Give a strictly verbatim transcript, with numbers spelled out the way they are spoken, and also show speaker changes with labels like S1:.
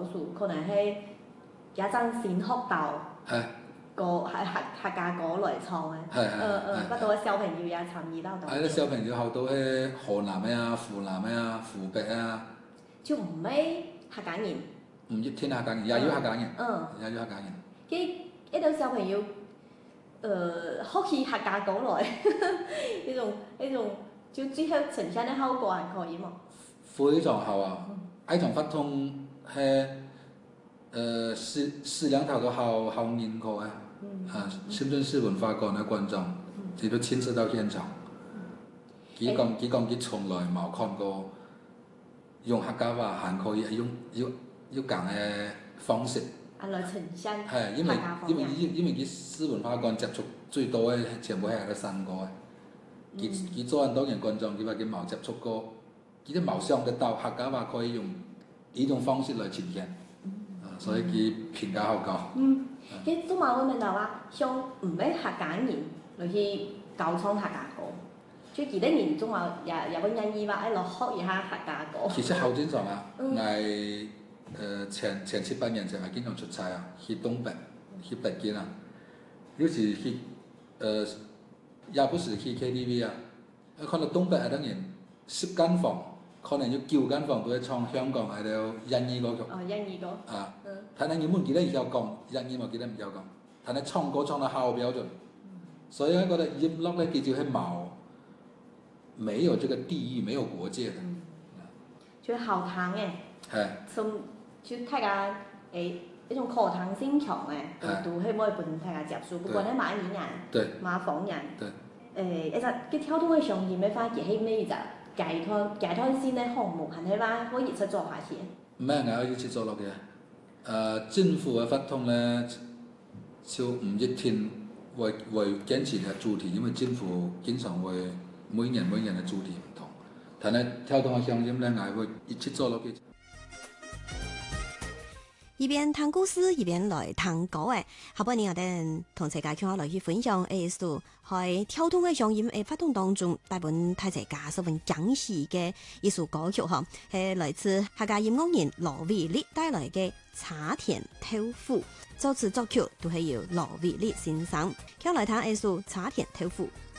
S1: 數可能係一陣先學到個客客客家歌來唱嘅。
S2: 係係。
S1: 嗯嗯，不過小朋友也參與到當中。
S2: 係啲小朋友學到誒河南嘅啊、湖南嘅啊、湖北啊。
S1: 就唔係客家人。
S2: 唔要聽客家人，也要客家人。
S1: 嗯。
S2: 也要客家人。
S1: 佢一啲小朋友，呃，學起客家歌來，呢種呢種就最後呈現嘅效果還可以嘛？
S2: 非常好啊！呢場活動係誒四四兩頭都好好認可嘅。啊，深圳市文化館嘅觀眾，佢都親自到現場。佢講佢講佢從來冇看過用客家話還可以用要要講嘅方式。
S1: 啊，來呈現客
S2: 係因為
S1: 家方
S2: 因為因因為佢市文化館接觸最多嘅全部係喺個新歌嘅。佢佢做咁多年觀眾，佢話佢冇接觸過，佢都冇想得到客家話可以用呢種方式來呈現。啊，所以佢評價好高。嗯。
S1: 佢都冇問到話，像唔係客家人來去教唱客家歌，最記得人中話也也會願意話誒落學一下客家歌。
S2: 其實好正常啊，我誒前前七八年前係經常出差啊，去東北、去北京啊，有時去誒也不是去 K T V 啊，看到東北嗰啲人十間房，可能有九間房都係唱香港喺度印尼歌曲。
S1: 哦，印尼歌。
S2: 啊。嗯。但係原本記得唔曉講，印尼我記得唔曉講，但係唱歌唱得好標準，所以我覺得音樂咧佢就係冇沒有這個地域，沒有國界的。嗯。
S1: 就好聽嘅。係。從就大家誒一種可談性強嘅，都係可以俾大家接受，不管係馬來人、馬訪人。對。誒一隻佢跳動嘅上面咩花，佢係咩隻解脫解脫線嘅項目，係咪話可以一直做下去？
S2: 唔係，我要一直做落去。誒、呃、政府嘅發通咧，就唔一定會會堅持嘅主題，因為政府經常會每年每年嘅主題唔同。但係跳動嘅鄉音咧，我會一直做落去。
S3: 一邊談故事，一邊來談歌誒。下半年我哋同大家傾下來去分享誒，數喺跳動嘅鄉音誒發動當中，帶本太大家十分驚喜嘅一首歌曲嗬，係來自客家音樂人羅偉力帶來嘅《茶田豆腐》，作詞作曲都係由羅偉力先生。聽來聽誒，數《茶田豆腐》。